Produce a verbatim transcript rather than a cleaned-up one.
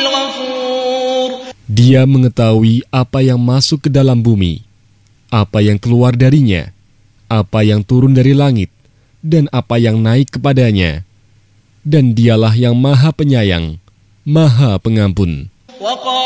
الغفور. Dia mengetahui apa yang masuk ke dalam bumi, apa yang keluar darinya, apa yang turun dari langit, dan apa yang naik kepadanya. Dan dialah yang maha penyayang, maha pengampun.